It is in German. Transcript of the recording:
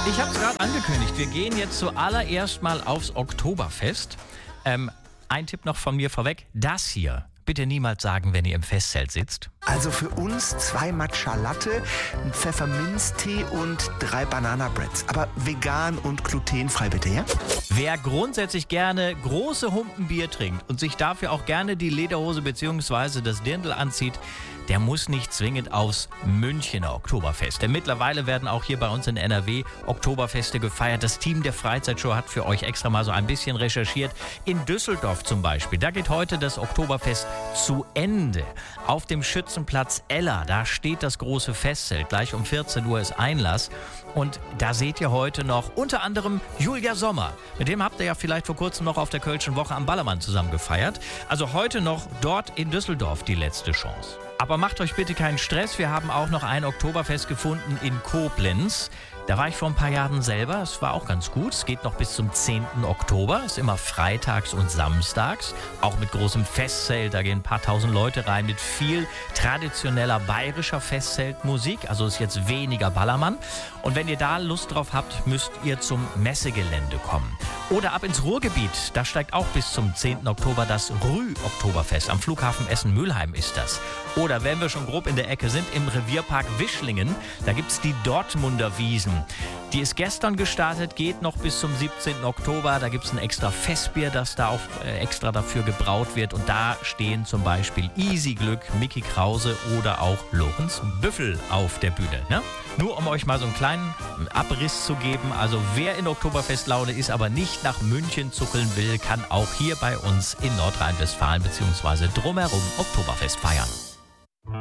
Ich habe es gerade angekündigt, wir gehen jetzt zuallererst mal aufs Oktoberfest. Ein Tipp noch von mir vorweg, das hier bitte niemals sagen, wenn ihr im Festzelt sitzt. Also für uns 2 Matcha Latte, ein Pfefferminztee und 3 Banana-Breads. Aber vegan und glutenfrei bitte, ja? Wer grundsätzlich gerne große Humpen Bier trinkt und sich dafür auch gerne die Lederhose bzw. das Dirndl anzieht, der muss nicht zwingend aufs Münchener Oktoberfest. Denn mittlerweile werden auch hier bei uns in NRW Oktoberfeste gefeiert. Das Team der Freizeitshow hat für euch extra mal so ein bisschen recherchiert. In Düsseldorf zum Beispiel, da geht heute das Oktoberfest zu Ende. Auf dem Schützenplatz Ella, da steht das große Festzelt. Gleich um 14 Uhr ist Einlass. Und da seht ihr heute noch unter anderem Julia Sommer. Mit dem habt ihr ja vielleicht vor kurzem noch auf der Kölschen Woche am Ballermann zusammen gefeiert. Also heute noch dort in Düsseldorf die letzte Chance. Aber macht euch bitte keinen Stress, wir haben auch noch ein Oktoberfest gefunden in Koblenz. Da war ich vor ein paar Jahren selber, es war auch ganz gut. Es geht noch bis zum 10. Oktober, ist immer freitags und samstags. Auch mit großem Festzelt, da gehen ein paar tausend Leute rein mit viel traditioneller bayerischer Festzeltmusik. Also ist jetzt weniger Ballermann. Und wenn ihr da Lust drauf habt, müsst ihr zum Messegelände kommen. Oder ab ins Ruhrgebiet, da steigt auch bis zum 10. Oktober das Rü-Oktoberfest. Am Flughafen Essen-Mülheim ist das. Oder wenn wir schon grob in der Ecke sind, im Revierpark Wischlingen, da gibt es die Dortmunder Wiesen. Die ist gestern gestartet, geht noch bis zum 17. Oktober. Da gibt es ein extra Festbier, das da auch extra dafür gebraut wird. Und da stehen zum Beispiel Easy Glück, Mickey Krause oder auch Lorenz Büffel auf der Bühne. Ne? Nur um euch mal so einen kleinen Abriss zu geben. Also wer in Oktoberfestlaune ist, aber nicht nach München zuckeln will, kann auch hier bei uns in Nordrhein-Westfalen bzw. drumherum Oktoberfest feiern.